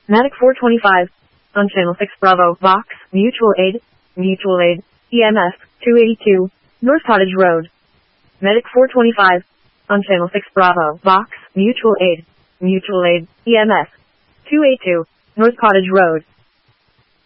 Medic 425. On Channel 6 Bravo, Vox, Mutual Aid, EMS, 282, North Cottage Road. Medic 425. On Channel 6 Bravo, Vox, Mutual Aid, EMS, 282, North Cottage Road.